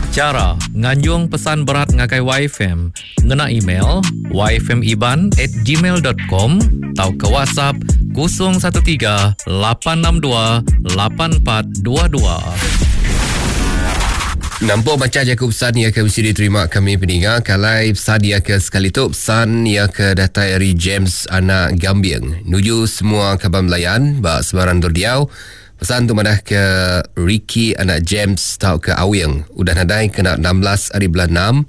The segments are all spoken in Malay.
Cara nganjung pesan berat ngagai YFM ngena email yfmiban@gmail.com atau ke WhatsApp 013 862 8422. Nampak macam je pesan yang akan mesti diterima kami pendengar. Kalai pesan yang ke sekali tu pesan yang ke datai dari James anak Gambiang nuju semua kabar Melayan bak sebarang Dordiau. Pesan tu madah ke Ricky anak James tau ke Awiang. Udah nadai kena 16 hari bulan 6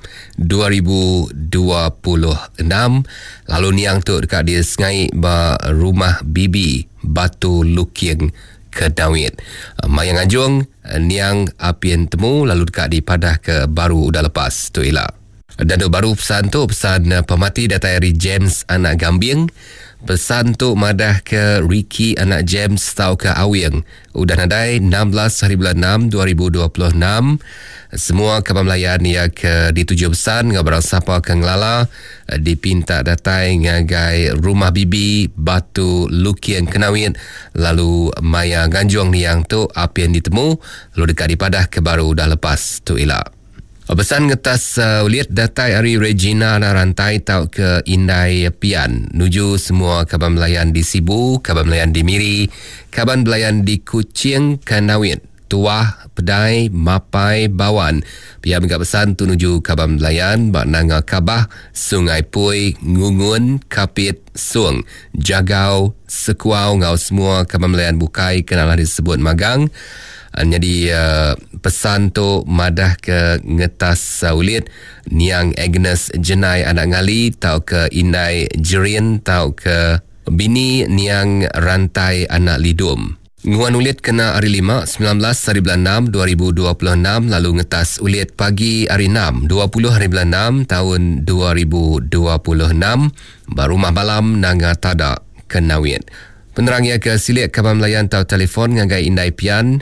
2026. Lalu niang tu dekat dia sengai ba rumah Bibi Batu Lukiang ke Dawit. Mayang Anjung niang apian temu lalu dekat di padah ke baru udah lepas tu elak. Dan tu baru pesan tu pesan pemati datai dari James anak Gambiang. Pesan tu madah ke Ricky anak James tau ke Awiang. Udah nadai 16 hari bulan 6 2026. Semua kabar Melayan yang ke dituju pesan ngabarang siapa ke ngelala dipinta datai ngagai rumah Bibi Batu Lukiang Kenawit. Lalu Maya Ganjuang ni yang tu apa yang ditemu lalu dekat di padah ke baru dah lepas tu elak. Pesan ngetas uliat datai hari Regina na rantai tau ke Indai Pian nuju semua kabar Melayan di Sibu, kabar Melayan di Miri, kabar Melayan di Kuching Kanawit, Tuah, Pedai, Mapai, Bawan. Pihak menggap pesan tu nuju kabar Melayan bak nanga Kabah, Sungai Pui, Ngungun, Kapit, Sung, Jagau, Sekuau ngau semua kabar Melayan bukai kenalah disebut magang. Jadi pesan tu madah ke ngetas ulit niang Agnes Jenai anak ngali tau ke Indai Jerin tau ke bini niang rantai anak lidum. Nguan ulit kena hari 5 19 hari bulan 6 2026 lalu ngetas ulit pagi hari 6 20 hari bulan 6 tahun 2026 baru malam nanga tada Kenawit. Penerang yang ke silik kabar Melayan tau telefon ngagai Indai Pian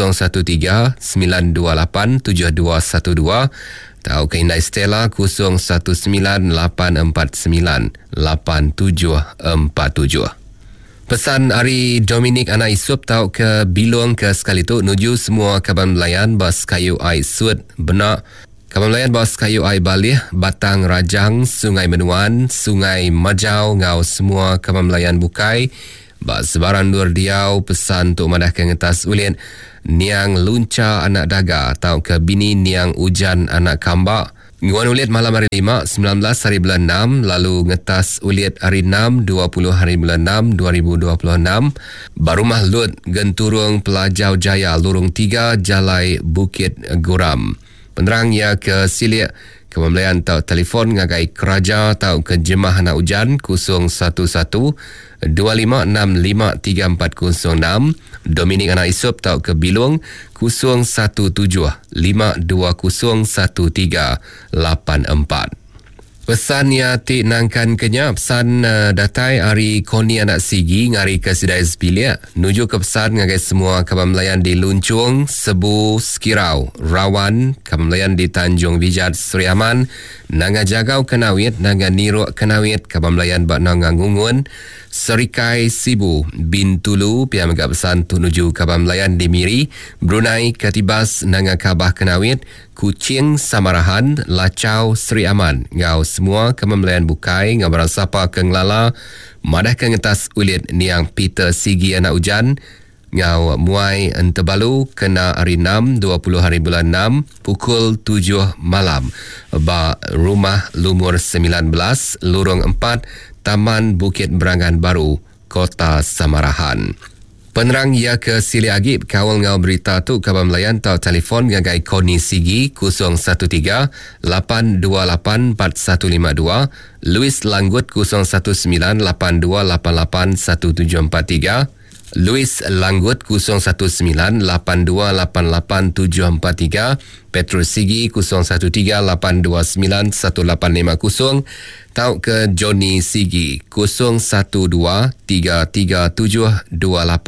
013-928-7212 tau ke Indai Stella 019-849-8747. Pesan hari Dominic anak Isup tau ke Bilong ke sekali tu nuju semua kabar Melayan bas kayu ai sud benak. Kabar Melayan bas kayu ai Balih, Batang Rajang, Sungai Menuan, Sungai Majau ngau semua kabar Melayan bukai. Bak sebarang Dordiau pesan tu madah ke ngetas ulian niang Lunca anak Daga tau ke bini niang Ujan anak Kambak. Nguan uliat malam hari 5 19 hari bulan 6 lalu ngetas uliat hari 6 20 hari bulan 6 2026 Barumah Lut Genturung Pelajau Jaya Lorong 3 Jalai Bukit Guram. Penerang ya ke silik kabar Melayan tau telefon ngagai Keraja tau ke Jemah anak Ujan 011-2565-3406. Dominic anak Isup tau ke Bilung 017-520-1384. Pesan ya ti nangkan kenya pesan datai hari Koni anak Sigi ngari ke Sidai Sepilia nuju ke pesan ngagai semua kabar Melayan di Luncung, Sebu, Skirau, Rawan, kabar Melayan di Tanjung Vijat, Seri Aman, Nanga Jagau Kenawit, Nanga Niruk Kenawit, kabar Melayan bak Nanga Ngungun, Serikai Sibu, Bintulu, pihak menggap pesan tu nuju kabar Melayan di Miri, Brunei, Katibas, Nanga Kabah Kenawit, Kuching, Samarahan, Lacau, Seri Aman. Ngau semua kabar Melayan bukai, ngau barang siapa ke ngelala, madah ke ngetas ulit niang Peter Sigi anak Ujan, ngau muai Entebalu kena hari 6 20 hari bulan 6 pukul 7 malam. Ba rumah Lumur 19, Lorong 4, Taman Bukit Berangan Baru, Kota Samarahan. Penerang ia ke Sili Agip kawal ngau berita tu kabar Melayan tau telefon ngagai Koni Sigi 013-828-4152 Louis Langgut 019-8288-1743 Louis Langgut 019-8288-743 Petrus Sigi 013-829-1850 tau ke Johnny Sigi 012-337-2846.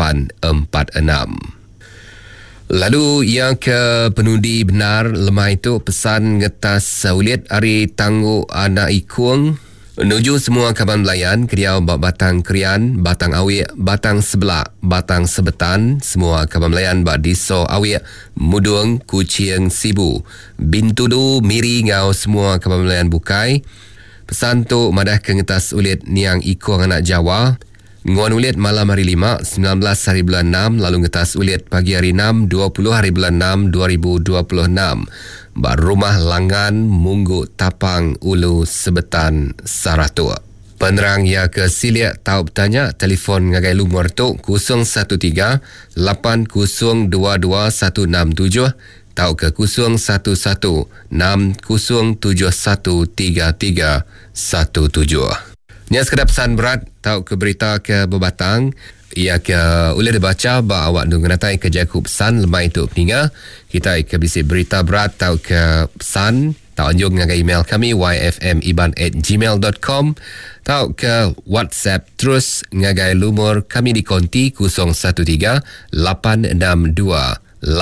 Lalu yang ke penudi benar lemah itu pesan ngetas uliat hari tangguh anak ikung Menuju semua Kaban Melayan, Kediau Batang Krian, Batang Awik, Batang Sebelak, Batang Sebetan, semua Kaban Melayan Diso Awik, Mudung, Kuching, Sibu, Bintudu, Miri, Ngau, semua Kaban Melayan Bukai. Pesan tu madah ke ngetas ulit Niang Ikong Anak Jawa. Nguan ulit malam hari 5, 19 hari bulan 6, lalu ngetas ulit pagi hari 6, 20 hari bulan 6, 2026. Rumah Langan, Munggu, Tapang, Ulu, Sebetan, Saratu. Penerang ya ke Siliak tahu bertanya, telefon ngagai lumur tu 013 8022 167, tahu ke 011 60713317. Ni sekedar pesan berat, tahu ke berita ke berbatang. Ia ke boleh dibaca bahawa awak nunggunatai ke jakup pesan lemai itu peninga. Kita ke bisik berita berat tahu ke pesan. Tahu anjung dengan email kami yfmiban@gmail.com. Tahu ke WhatsApp terus ngagai lumur kami di konti 013 862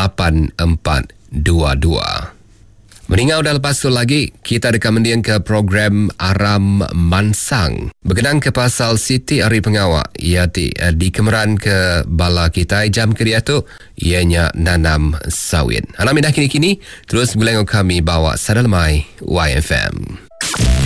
8422. Meningau dah lepas tu lagi, kita akan mendiang ke program Aram Mansang. Berkenaan ke pasal Siti Ari Pengawak, ia di kemeran ke bala kita jam kedia tu, ianya nanam sawit. Alam indah kini-kini, terus bulan kami bawa Sadalamai YFM.